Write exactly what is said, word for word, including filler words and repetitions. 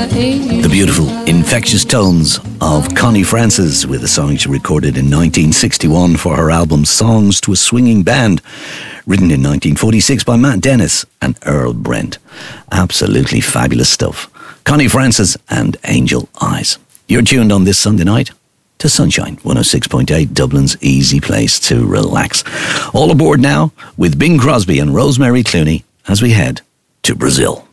The beautiful, infectious tones of Connie Francis with a song she recorded in nineteen sixty-one for her album Songs to a Swinging Band, written in nineteen forty-six by Matt Dennis and Earl Brent. Absolutely fabulous stuff. Connie Francis and Angel Eyes. You're tuned on this Sunday night to Sunshine one oh six point eight, Dublin's easy place to relax. All aboard now with Bing Crosby and Rosemary Clooney as we head to Brazil.